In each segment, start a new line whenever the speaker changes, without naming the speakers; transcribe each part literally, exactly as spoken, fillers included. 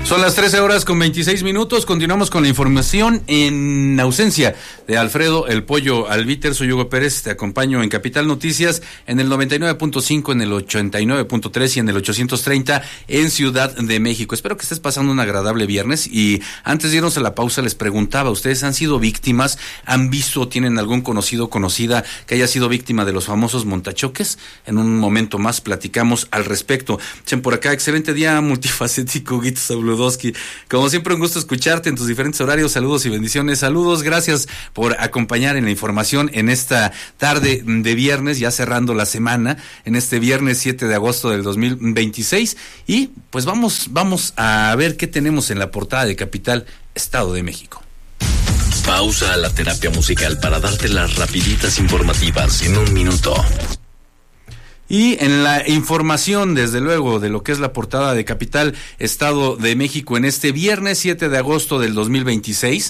Son las trece horas con veintiséis minutos. Continuamos con la información en ausencia de Alfredo El Pollo Albiter. Soy Hugo Pérez, te acompaño en Capital Noticias en el noventa y nueve punto cinco, en el ochenta y nueve punto tres y en el ochocientos treinta en Ciudad de México. Espero que estés pasando un agradable viernes, y antes de irnos a la pausa les preguntaba, ¿ustedes han sido víctimas? ¿Han visto, tienen algún conocido o conocida que haya sido víctima de los famosos montachoques? En un momento más platicamos al respecto. Dicen por acá, excelente día multifacético, Guito Sabludowski. Como siempre, un gusto escucharte en tus diferentes horarios. Saludos y bendiciones. Saludos, gracias por acompañar en la información en esta tarde de viernes, ya cerrando la semana, en este viernes siete de agosto del dos mil veintiséis. Y pues vamos, vamos a ver qué tenemos en la portada de Capital, Estado de México.
Pausa a la terapia musical para darte las rapiditas informativas en un minuto.
Y en la información, desde luego, de lo que es la portada de Capital, Estado de México, en este viernes siete de agosto del dos mil veintiséis,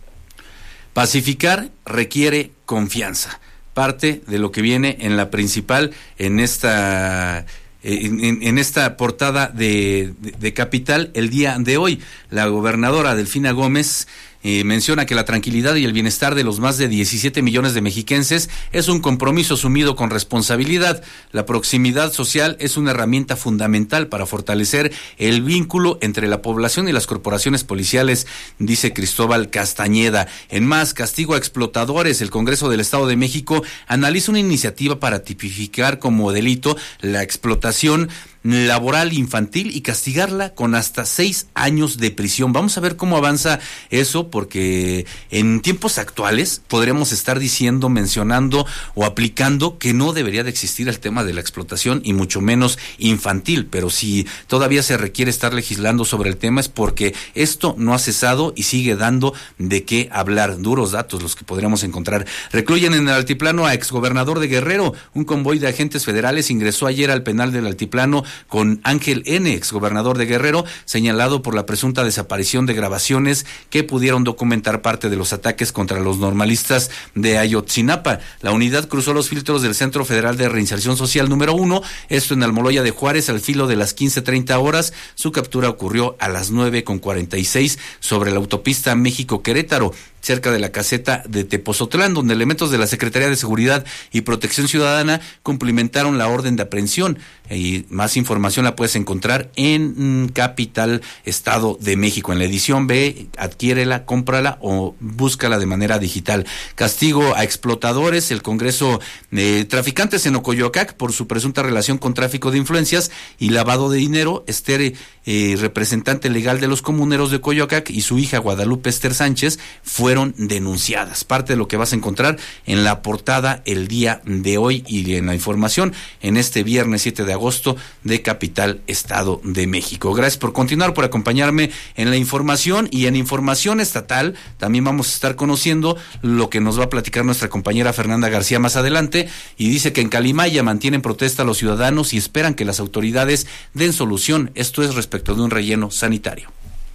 pacificar requiere confianza. Parte de lo que viene en la principal, en esta... En, en, en esta portada de, de, de Capital el día de hoy. La gobernadora Delfina Gómez Eh, menciona que la tranquilidad y el bienestar de los más de diecisiete millones de mexiquenses es un compromiso asumido con responsabilidad. La proximidad social es una herramienta fundamental para fortalecer el vínculo entre la población y las corporaciones policiales, dice Cristóbal Castañeda. En más, castigo a explotadores. El Congreso del Estado de México analiza una iniciativa para tipificar como delito la explotación laboral infantil y castigarla con hasta seis años de prisión. Vamos a ver cómo avanza eso, porque en tiempos actuales podríamos estar diciendo, mencionando o aplicando que no debería de existir el tema de la explotación, y mucho menos infantil, pero si todavía se requiere estar legislando sobre el tema es porque esto no ha cesado y sigue dando de qué hablar. Duros datos los que podríamos encontrar. Recluyen en el Altiplano a exgobernador de Guerrero. Un convoy de agentes federales ingresó ayer al penal del Altiplano con Ángel N., exgobernador de Guerrero, señalado por la presunta desaparición de grabaciones que pudieron documentar parte de los ataques contra los normalistas de Ayotzinapa. La unidad cruzó los filtros del Centro Federal de Reinserción Social número uno, esto en Almoloya de Juárez, al filo de las quince treinta horas. Su captura ocurrió a las nueve con cuarenta y seis sobre la autopista México-Querétaro, cerca de la caseta de Tepozotlán, donde elementos de la Secretaría de Seguridad y Protección Ciudadana cumplimentaron la orden de aprehensión. Y más información la puedes encontrar en mm, Capital, Estado de México. En la edición B, adquiérela, cómprala o búscala de manera digital. Castigo a explotadores. El Congreso de Traficantes en Ocoyoacac por su presunta relación con tráfico de influencias y lavado de dinero. Esther, eh, representante legal de los comuneros de Coyoacac, y su hija Guadalupe Esther Sánchez fueron denunciadas. Parte de lo que vas a encontrar en la portada el día de hoy y en la información en este viernes siete de agosto de Capital, Estado de México. Gracias por continuar, por acompañarme en la información. Y en información estatal también vamos a estar conociendo lo que nos va a platicar nuestra compañera Fernanda García más adelante, y dice que en Calimaya mantienen protesta a los ciudadanos y esperan que las autoridades den solución. Esto es respecto de un relleno sanitario.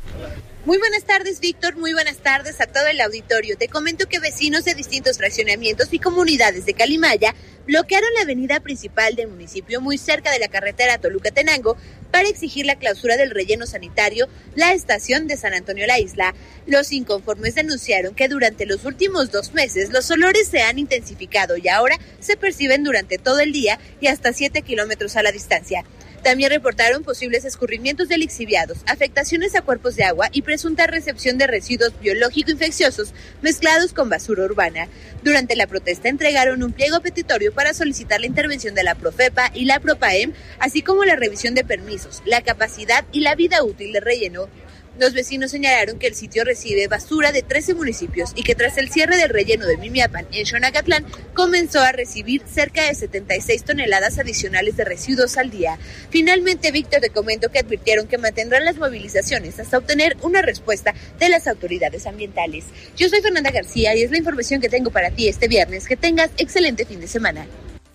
Muy buenas tardes, Víctor. Muy buenas tardes a todo el auditorio. Te comento que vecinos de distintos fraccionamientos y comunidades de Calimaya bloquearon la avenida principal del municipio, muy cerca de la carretera Toluca-Tenango, para exigir la clausura del relleno sanitario, la estación de San Antonio La Isla. Los inconformes denunciaron que durante los últimos dos meses los olores se han intensificado y ahora se perciben durante todo el día y hasta siete kilómetros a la distancia. También reportaron posibles escurrimientos de lixiviados, afectaciones a cuerpos de agua y presunta recepción de residuos biológico-infecciosos mezclados con basura urbana. Durante la protesta entregaron un pliego petitorio para solicitar la intervención de la Profepa y la Propaem, así como la revisión de permisos, la capacidad y la vida útil del relleno. Los vecinos señalaron que el sitio recibe basura de trece municipios y que tras el cierre del relleno de Mimiapan en Xonacatlán comenzó a recibir cerca de setenta y seis toneladas adicionales de residuos al día. Finalmente, Víctor, te comento que advirtieron que mantendrán las movilizaciones hasta obtener una respuesta de las autoridades ambientales. Yo soy Fernanda García y es la información que tengo para ti este viernes. Que tengas excelente fin de semana.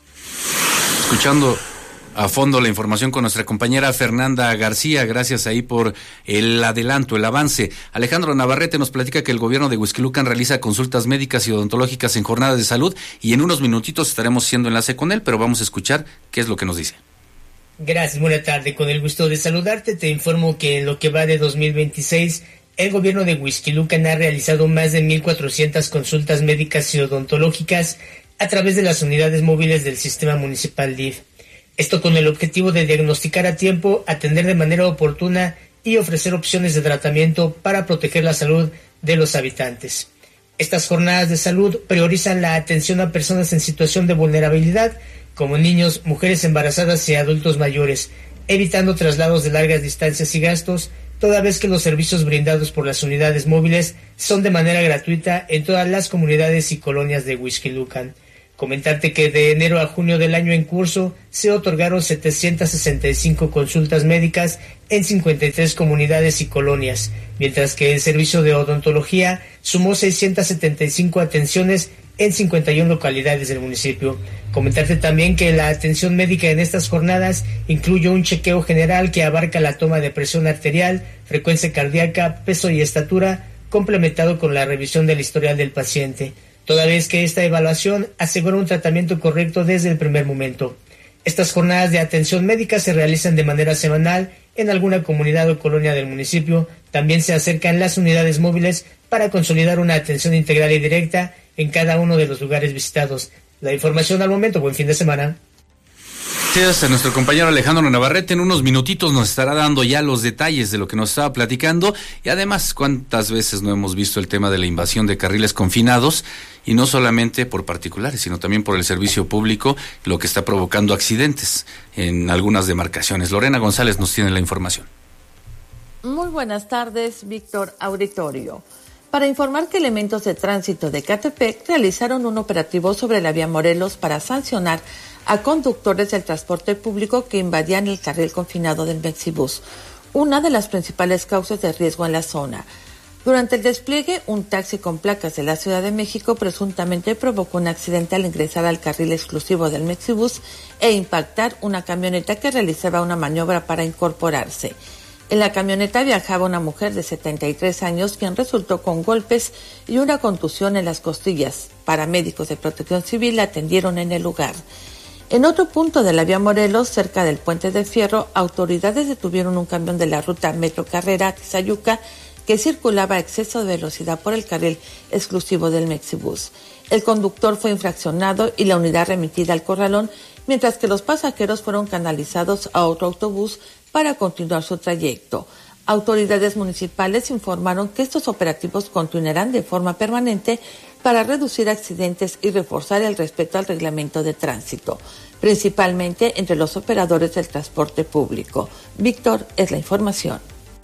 Escuchando a fondo la información con nuestra compañera Fernanda García, gracias ahí por el adelanto, el avance. Alejandro Navarrete nos platica que el gobierno de Huixquilucan realiza consultas médicas y odontológicas en jornadas de salud, y en unos minutitos estaremos haciendo enlace con él, pero vamos a escuchar qué es lo que nos dice.
Gracias, buena tarde. Con el gusto de saludarte, te informo que en lo que va de dos mil veintiséis, el gobierno de Huixquilucan ha realizado más de mil cuatrocientas consultas médicas y odontológicas a través de las unidades móviles del Sistema Municipal D I F. Esto con el objetivo de diagnosticar a tiempo, atender de manera oportuna y ofrecer opciones de tratamiento para proteger la salud de los habitantes. Estas jornadas de salud priorizan la atención a personas en situación de vulnerabilidad, como niños, mujeres embarazadas y adultos mayores, evitando traslados de largas distancias y gastos, toda vez que los servicios brindados por las unidades móviles son de manera gratuita en todas las comunidades y colonias de Huixquilucan. Comentarte que de enero a junio del año en curso se otorgaron setecientas sesenta y cinco consultas médicas en cincuenta y tres comunidades y colonias, mientras que el servicio de odontología sumó seiscientas setenta y cinco atenciones en cincuenta y una localidades del municipio. Comentarte también que la atención médica en estas jornadas incluye un chequeo general que abarca la toma de presión arterial, frecuencia cardíaca, peso y estatura, complementado con la revisión del historial del paciente, toda vez que esta evaluación asegura un tratamiento correcto desde el primer momento. Estas jornadas de atención médica se realizan de manera semanal en alguna comunidad o colonia del municipio. También se acercan las unidades móviles para consolidar una atención integral y directa en cada uno de los lugares visitados. La información al momento. Buen fin de semana.
Gracias a nuestro compañero Alejandro Navarrete. En unos minutitos nos estará dando ya los detalles de lo que nos estaba platicando, y además cuántas veces no hemos visto el tema de la invasión de carriles confinados, y no solamente por particulares, sino también por el servicio público, lo que está provocando accidentes en algunas demarcaciones. Lorena González nos tiene la información.
Muy buenas tardes, Víctor Auditorio. Para informar que elementos de tránsito de Ecatepec realizaron un operativo sobre la vía Morelos para sancionar a conductores del transporte público que invadían el carril confinado del Mexibus, una de las principales causas de riesgo en la zona. Durante el despliegue, un taxi con placas de la Ciudad de México presuntamente provocó un accidente al ingresar al carril exclusivo del Mexibus e impactar una camioneta que realizaba una maniobra para incorporarse. En la camioneta viajaba una mujer de setenta y tres años, quien resultó con golpes y una contusión en las costillas. Paramédicos de Protección Civil la atendieron en el lugar. En otro punto de la vía Morelos, cerca del Puente de Fierro, autoridades detuvieron un camión de la ruta Metro Carrera Tizayuca que circulaba a exceso de velocidad por el carril exclusivo del Mexibus. El conductor fue infraccionado y la unidad remitida al corralón, mientras que los pasajeros fueron canalizados a otro autobús para continuar su trayecto. Autoridades municipales informaron que estos operativos continuarán de forma permanente para reducir accidentes y reforzar el respeto al reglamento de tránsito, principalmente entre los operadores del transporte público. Víctor, es la información.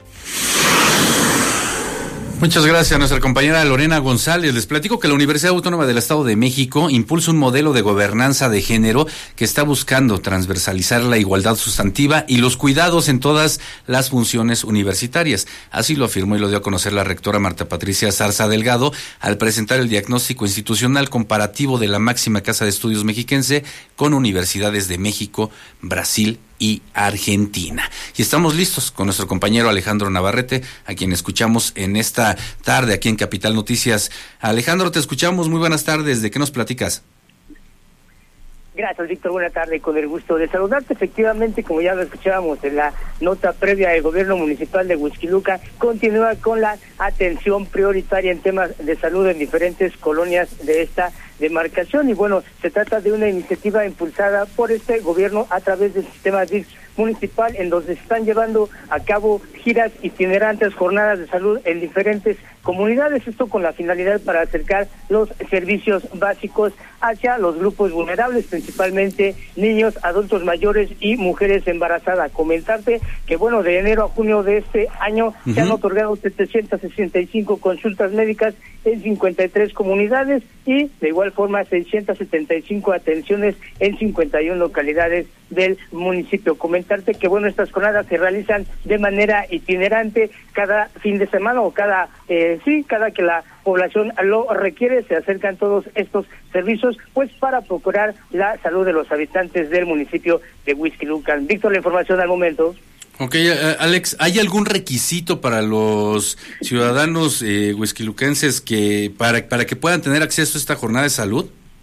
Muchas gracias a nuestra compañera Lorena González. Les platico que la Universidad Autónoma del Estado de México impulsa un modelo de gobernanza de género que está buscando transversalizar la igualdad sustantiva y los cuidados en todas las funciones universitarias. Así lo afirmó y lo dio a conocer la rectora Marta Patricia Zarza Delgado al presentar el diagnóstico institucional comparativo de la máxima casa de estudios mexiquense con universidades de México, Brasil y Argentina. Y estamos listos con nuestro compañero Alejandro Navarrete, a quien escuchamos en esta tarde aquí en Capital Noticias. Alejandro, te escuchamos. Muy buenas tardes. ¿De qué nos platicas?
Gracias, Víctor. Buena tarde. Con el gusto de saludarte. Efectivamente, como ya lo escuchábamos en la nota previa, el gobierno municipal de Huixquilucan continúa con la atención prioritaria en temas de salud en diferentes colonias de esta demarcación. Y bueno, se trata de una iniciativa impulsada por este gobierno a través del sistema D I F municipal, en donde se están llevando a cabo giras itinerantes, jornadas de salud en diferentes comunidades, esto con la finalidad para acercar los servicios básicos hacia los grupos vulnerables, principalmente niños, adultos mayores y mujeres embarazadas. Comentarte que bueno, de enero a junio de este año uh-huh. se han otorgado setecientas sesenta y cinco consultas médicas en cincuenta y tres comunidades y de igual forma seiscientas setenta y cinco atenciones en cincuenta y una localidades del municipio. Comentarte que bueno, estas jornadas se realizan de manera itinerante cada fin de semana o cada eh, sí, cada que la población lo requiere, se acercan todos estos servicios pues para procurar la salud de los habitantes del municipio de Huixquilucan. Víctor, la información al momento.
Ok, uh, Alex, ¿hay algún requisito para los ciudadanos eh, huixquiluquenses que para para que puedan tener acceso a esta jornada de salud?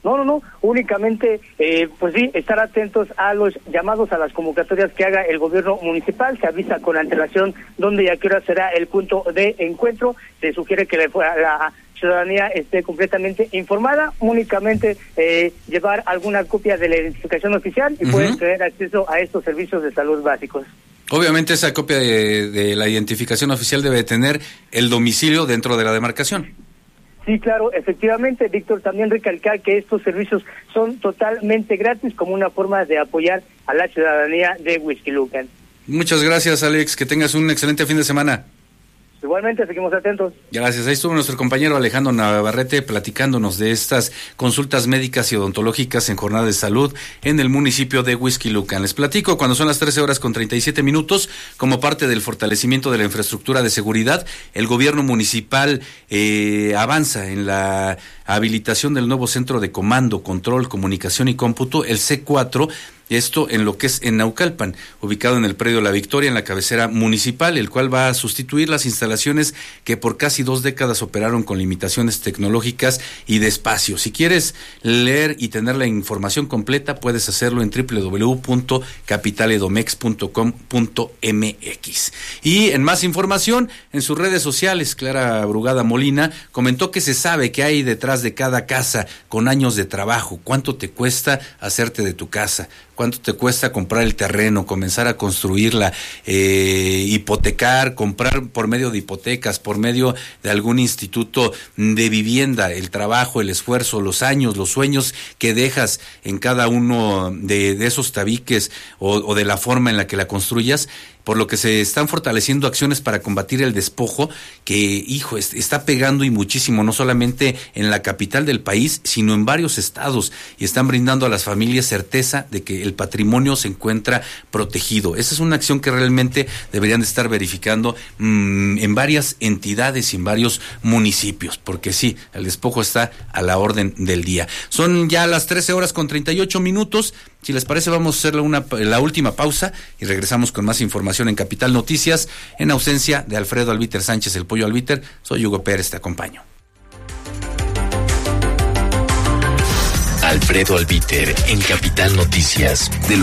No, no, no, únicamente, eh, pues sí, estar atentos a los llamados, a las convocatorias que haga el gobierno municipal. Se avisa con antelación dónde y a qué hora será el punto de encuentro. Se sugiere que la, la ciudadanía esté completamente informada, únicamente eh, llevar alguna copia de la identificación oficial y uh-huh. pueden tener acceso a estos servicios de salud básicos.
Obviamente esa copia de, de la identificación oficial debe tener el domicilio dentro de la demarcación.
Sí, claro, efectivamente, Víctor, también recalcar que estos servicios son totalmente gratis como una forma de apoyar a la ciudadanía de Huixquilucan.
Muchas gracias, Alex, que tengas un excelente fin de semana.
Igualmente, seguimos atentos.
Gracias. Ahí estuvo nuestro compañero Alejandro Navarrete platicándonos de estas consultas médicas y odontológicas en jornada de salud en el municipio de Huixquilucan. Les platico, cuando son las trece horas con treinta y siete minutos, como parte del fortalecimiento de la infraestructura de seguridad, el gobierno municipal eh, avanza en la habilitación del nuevo centro de comando, control, comunicación y cómputo, el C cuatro, esto en lo que es en Naucalpan, ubicado en el predio La Victoria, en la cabecera municipal, el cual va a sustituir las instalaciones que por casi dos décadas operaron con limitaciones tecnológicas y de espacio. Si quieres leer y tener la información completa, puedes hacerlo en doble u doble u doble u punto capitaledomex punto com punto m x. Y en más información, en sus redes sociales, Clara Brugada Molina comentó que se sabe que hay detrás de cada casa con años de trabajo. ¿Cuánto te cuesta hacerte de tu casa? ¿Cuánto te cuesta comprar el terreno, comenzar a construirla, eh, hipotecar, comprar por medio de hipotecas, por medio de algún instituto de vivienda, el trabajo, el esfuerzo, los años, los sueños que dejas en cada uno de, de esos tabiques o, o de la forma en la que la construyas? Por lo que se están fortaleciendo acciones para combatir el despojo que, hijo, está pegando y muchísimo, no solamente en la capital del país, sino en varios estados, y están brindando a las familias certeza de que el patrimonio se encuentra protegido. Esa es una acción que realmente deberían de estar verificando mmm, en varias entidades y en varios municipios, porque sí, el despojo está a la orden del día. Son ya las trece horas con treinta y ocho minutos. Si les parece, vamos a hacer una, la última pausa y regresamos con más información en Capital Noticias. En ausencia de Alfredo Albiter Sánchez, el Pollo Albiter, soy Hugo Pérez, te acompaño.
Alfredo Albiter en Capital Noticias. De lo